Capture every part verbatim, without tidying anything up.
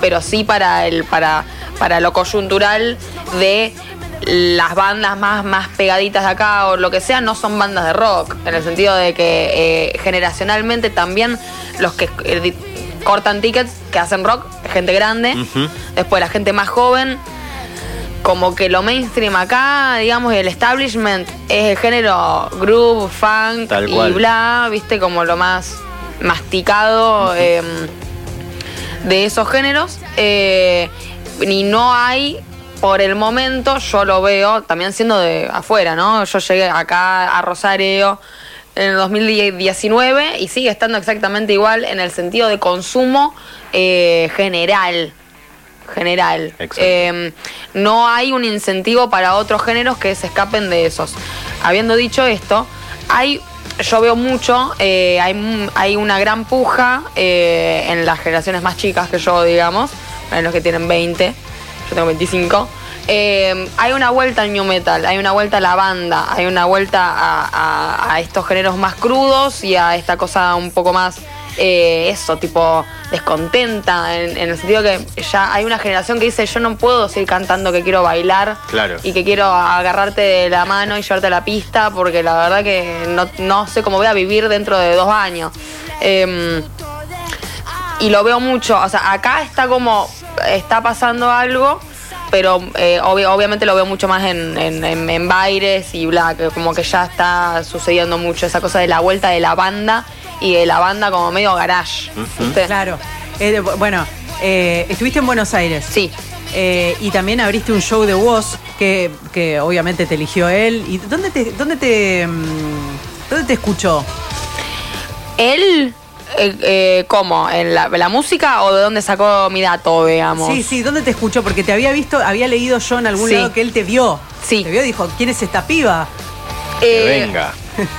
pero sí para el para, para lo coyuntural de las bandas más, más pegaditas de acá o lo que sea, no son bandas de rock, en el sentido de que eh, generacionalmente también los que eh, cortan tickets, que hacen rock, gente grande, uh-huh. Después la gente más joven, como que lo mainstream acá, digamos, el establishment es el género groove, funk Tal y cual. bla, viste, como lo más masticado uh-huh. eh, de esos géneros, eh, y no hay, por el momento, yo lo veo, también siendo de afuera, ¿no? Yo llegué acá a Rosario en el dos mil diecinueve y sigue estando exactamente igual en el sentido de consumo eh, general. General. Eh, no hay un incentivo para otros géneros que se escapen de esos. Habiendo dicho esto, hay, yo veo mucho, eh, hay, hay una gran puja eh, en las generaciones más chicas que yo, digamos, en los que tienen veinte, yo tengo veinticinco. Eh, hay una vuelta al new metal, hay una vuelta a la banda, hay una vuelta a, a, a estos géneros más crudos y a esta cosa un poco más, eh, eso, tipo descontenta, en, en el sentido que ya hay una generación que dice: yo no puedo seguir cantando que quiero bailar, claro, y que quiero agarrarte de la mano y llevarte a la pista, porque la verdad que no, no sé cómo voy a vivir dentro de dos años. Eh, y lo veo mucho, o sea, acá está como, está pasando algo, pero eh, ob- obviamente lo veo mucho más en, en, en, en bailes y bla, que como que ya está sucediendo mucho esa cosa de la vuelta de la banda y de la banda como medio garage, uh-huh. ¿Viste? Claro. Eh, bueno, eh, estuviste en Buenos Aires. Sí. Eh, y también abriste un show de Woz que, que obviamente te eligió él. ¿Y dónde te, dónde te, dónde te escuchó? Él... Eh, eh, ¿Cómo? ¿En la, la música o de dónde sacó mi dato, digamos? Sí, sí, ¿dónde te escuchó? Porque te había visto, había leído yo en algún sí. lado que él te vio. Sí. Te vio y dijo: ¿quién es esta piba? Eh, que venga.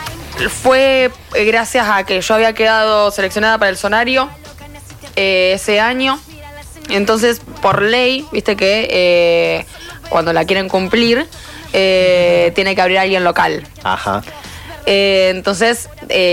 Fue gracias a que yo había quedado seleccionada para el Sonario eh, ese año. Entonces, por ley, viste que eh, cuando la quieren cumplir, eh, tiene que abrir a alguien local. Ajá. Eh, entonces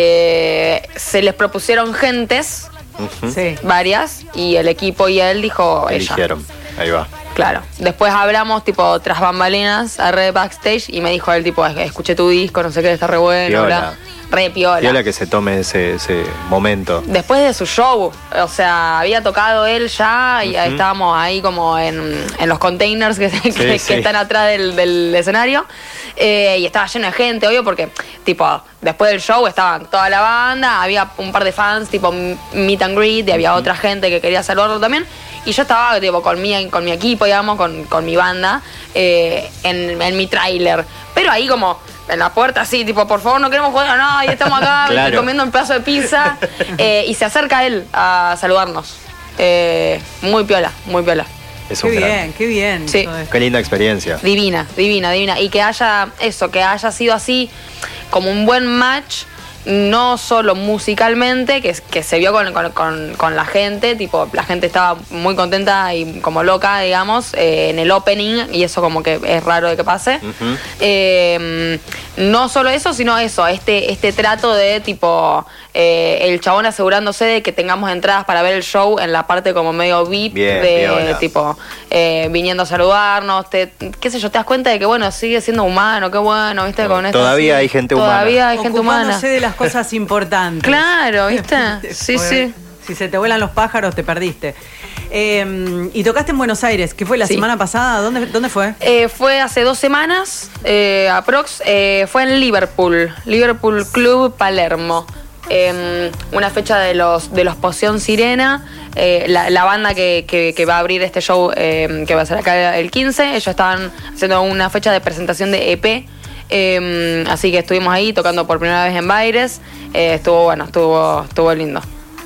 eh, se les propusieron gentes, uh-huh. sí. varias, y el equipo y él dijo eligieron, ella. Ahí va. Claro, después hablamos tipo tras bambalinas, a red backstage, y me dijo él tipo: escuché tu disco, no sé qué, está re bueno, piola. Re piola. Piola que se tome ese, ese momento. Después de su show, o sea, había tocado él ya y uh-huh. estábamos ahí como en, en los containers que, sí, que, sí. que están atrás del, del escenario. Eh, y estaba lleno de gente, obvio, porque tipo después del show estaban toda la banda, había un par de fans, tipo meet and greet, y había uh-huh. otra gente que quería saludarlo también. Y yo estaba tipo con mi, con mi equipo, digamos, con, con mi banda, eh, en, en mi tráiler. Pero ahí como en la puerta así, tipo: por favor, no queremos joder a nadie, estamos acá claro. comiendo un pedazo de pizza. eh, y se acerca él a saludarnos. Eh, muy piola, muy piola. Es qué un bien, gran... qué bien. Sí. Qué linda experiencia. Divina, divina, divina. Y que haya eso, que haya sido así, como un buen match, no solo musicalmente, que, que se vio con, con, con, con la gente, tipo, la gente estaba muy contenta y como loca, digamos, eh, en el opening, y eso como que es raro de que pase. Uh-huh. Eh, no solo eso, sino eso, este, este trato de tipo, eh, el chabón asegurándose de que tengamos entradas para ver el show en la parte como medio V I P, bien, de bien, tipo, eh, viniendo a saludarnos, te, qué sé yo, te das cuenta de que bueno, sigue siendo humano, qué bueno, viste, no, con esto. Todavía así, hay gente todavía humana. Todavía hay gente humana. Sé de las cosas importantes. Claro, ¿viste? Sí, sí. Si se te vuelan los pájaros, te perdiste. Eh, y tocaste en Buenos Aires, ¿qué fue la sí. semana pasada? ¿Dónde, dónde fue? Eh, fue hace dos semanas, eh, aprox. Eh, fue en Liverpool, Liverpool Club Palermo. Eh, una fecha de los de los Poción Sirena, eh, la, la banda que, que, que va a abrir este show, eh, que va a ser acá el quince. Ellos estaban haciendo una fecha de presentación de E P. Eh, así que estuvimos ahí tocando por primera vez en Baires. Eh, estuvo bueno, estuvo, estuvo lindo.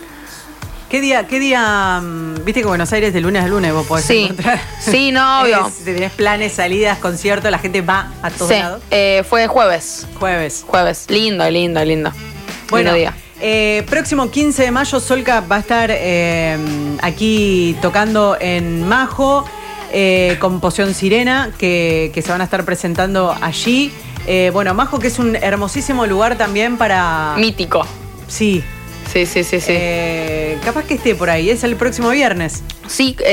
¿Qué día, qué día, viste que Buenos Aires de lunes a lunes vos podés sí. encontrar? Sí, no, obvio. Es, tenés planes, salidas, conciertos, la gente va a todos sí. lados. Eh, fue jueves. Jueves. Jueves. Lindo, lindo, lindo. Bueno, lindo día. Eh, próximo quince de mayo, Solca va a estar eh, aquí tocando en Majo, eh, con Poción Sirena, que, que se van a estar presentando allí. Eh, bueno, Majo, que es un hermosísimo lugar también para... Mítico. Sí. Sí, sí, sí, sí. Eh, capaz que esté por ahí, es el próximo viernes. Sí,